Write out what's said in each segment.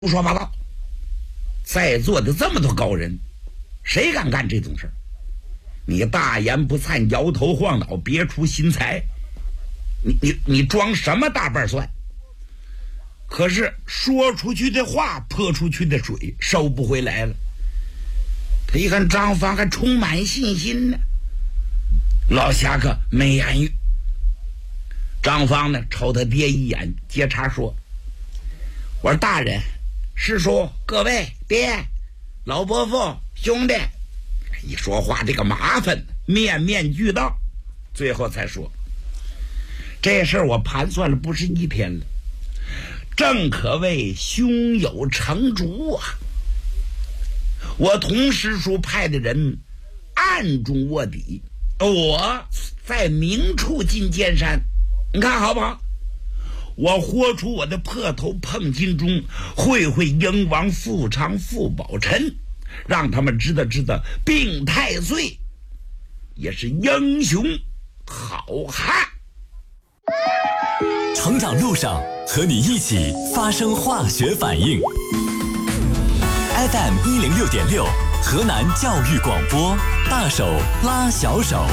胡说八道！在座的这么多高人，谁敢干这种事儿？你大言不惭，摇头晃脑，别出心裁，你装什么大瓣蒜？可是说出去的话，泼出去的水，收不回来了。他一看张芳还充满信心呢，老侠客没言语。张芳呢，瞅他爹一眼，接茬说：“我说大人、师叔、各位、爹、老伯父、兄弟。”一说话这个麻烦，面面俱到，最后才说：“这事儿我盘算了不是一天了，正可谓胸有成竹啊！我同师叔派的人暗中卧底，我在明处进剑山，你看好不好？我豁出我的破头碰金钟，会英王富昌富宝臣，让他们知道病太岁也是英雄好汉。” 成长路上和你一起发生化学反应。FM 106.6，河南教育广播，大手拉小手。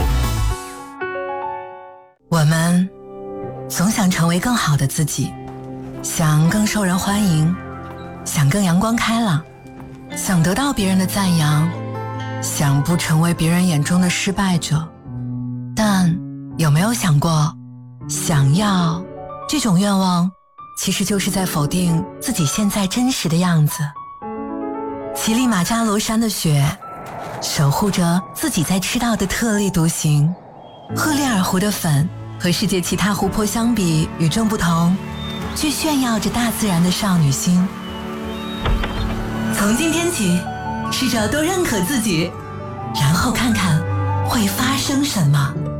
我们总想成为更好的自己，想更受人欢迎，想更阳光开朗，想得到别人的赞扬，想不成为别人眼中的失败者。但有没有想过，想要这种愿望其实就是在否定自己现在真实的样子。乞力马扎罗山的雪守护着自己在赤道的特立独行，赫列尔湖的粉和世界其他湖泊相比与众不同，却炫耀着大自然的少女心。从今天起，试着多认可自己，然后看看会发生什么。